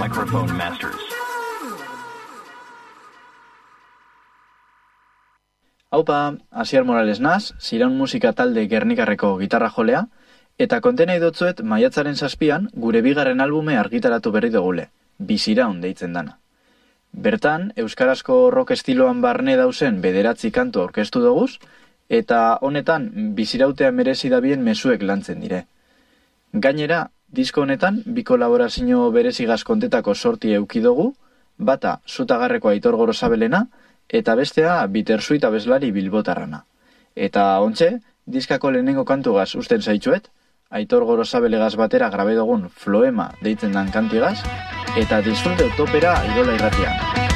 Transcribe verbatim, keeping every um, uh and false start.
Microphone Masters. Haupa, Asier Morales naz, Ziraun musika talde Gernikarreko gitarra jolea, eta konten nahi dotzuet maiatzaren zazpian gure bigarren albume argitaratu berri dugule, Biziraun deitzen dana. Bertan, euskarazko rock estiloan barne dauzen bederatzi kantu aurkeztu doguz, eta honetan bizirautea merezi dabien mezuek lantzen dire. Gainera, disko honetan bi kolaborazio berezigaz kontetako sorti euki dugu, bata Zutagarreko Aitor Gorosabelena, eta bestea Bittersuit abeslari bilbotarrana. Eta ontxe, diskako lehenengo kantugaz usten zaitxuet, Aitor Gorosabelegaz batera grabe dugun Floema deitzen dan kantigaz, eta disfrute utopera Irola irratian.